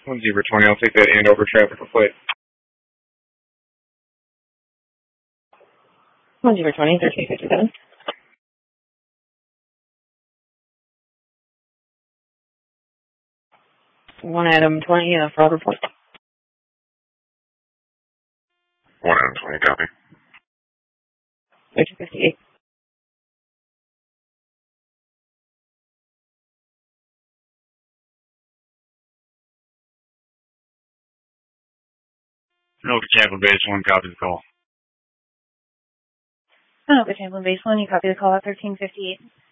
1020, I'll take that Andover traffic flight. 1020, 1357. One Adam 20, fraud report. 1 Adam 20, copy. 1358. Oak Champlin Base 1, copy the call. Oak Champlin Base 1, you copy the call at 1358.